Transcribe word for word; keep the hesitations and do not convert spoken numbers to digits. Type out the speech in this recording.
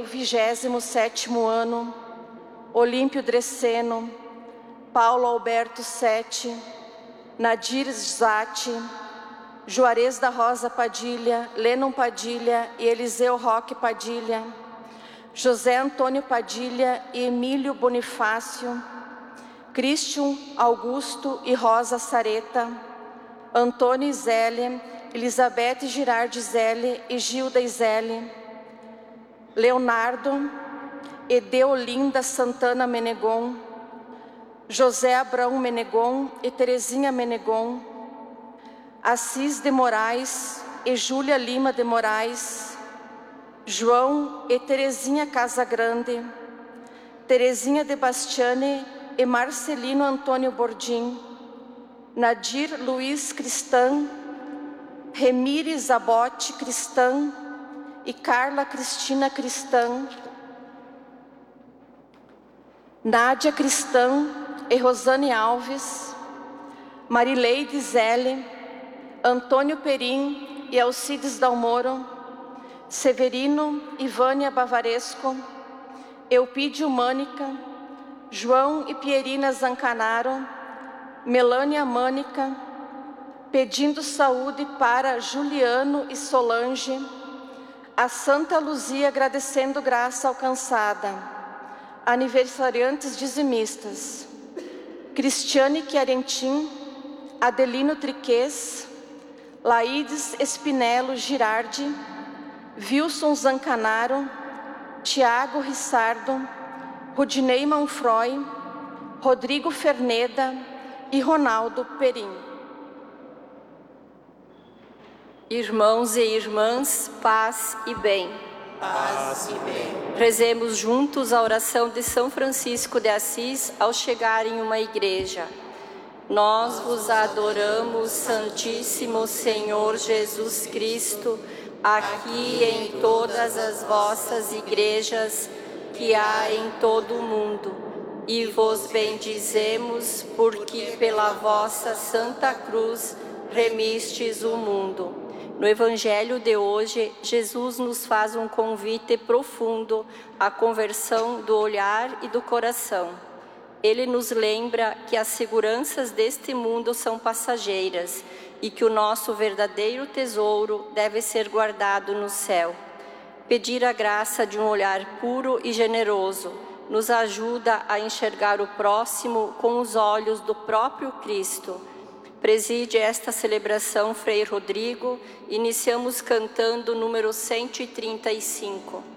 vigésimo sétimo ano, Olímpio Dreceno, Paulo Alberto Sete, Nadir Zatti, Juarez da Rosa Padilha, Lennon Padilha e Eliseu Roque Padilha, José Antônio Padilha e Emílio Bonifácio, Cristian Augusto e Rosa Sareta, Antônio Zelle, Elizabeth Girardi Zelle e Gilda Zelle, Leonardo, Edeolinda Santana Menegon, José Abrão Menegon e Terezinha Menegon, Assis de Moraes e Júlia Lima de Moraes, João e Terezinha Casagrande, Terezinha de Bastiani e Marcelino Antônio Bordim, Nadir Luiz Cristã, Remire Zabotti Cristã e Carla Cristina Cristã, Nádia Cristã e Rosane Alves, Marileide Zelle, Antônio Perim e Alcides Dalmoro, Severino e Vânia Bavaresco, Eupídio Mânica, João e Pierina Zancanaro, Melânia Mânica, pedindo saúde para Juliano e Solange, a Santa Luzia agradecendo graça alcançada, aniversariantes dizimistas, Cristiane Chiarentin, Adelino Triquês, Laides Espinelo Girardi, Wilson Zancanaro, Tiago Rissardo, Rudinei Manfroy, Rodrigo Ferneda e Ronaldo Perim. Irmãos e irmãs, paz e bem. Paz e bem. Rezemos juntos a oração de São Francisco de Assis ao chegar em uma igreja. Nós vos adoramos, Santíssimo Senhor Jesus Cristo, aqui em todas as vossas igrejas que há em todo o mundo, e vos bendizemos porque pela vossa Santa Cruz remistes o mundo. No Evangelho de hoje, Jesus nos faz um convite profundo à conversão do olhar e do coração. Ele nos lembra que as seguranças deste mundo são passageiras e que o nosso verdadeiro tesouro deve ser guardado no céu. Pedir a graça de um olhar puro e generoso nos ajuda a enxergar o próximo com os olhos do próprio Cristo. Preside esta celebração Frei Rodrigo. Iniciamos cantando o número cento e trinta e cinco.